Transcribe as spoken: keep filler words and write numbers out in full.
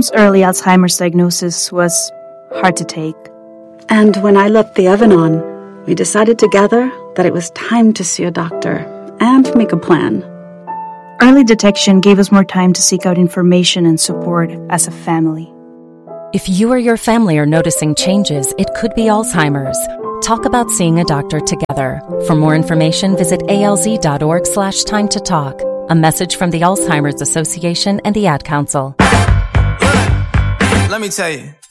mom's early Alzheimer's diagnosis was hard to take. And when I left the Evan-On, we decided together that it was time to see a doctor and make a plan. Early detection gave us more time to seek out information and support as a family. If you or your family are noticing changes, it could be Alzheimer's. Talk about seeing a doctor together. For more information, visit alz.org slash time to talk. A message from the Alzheimer's Association and the Ad Council. Let me tell you.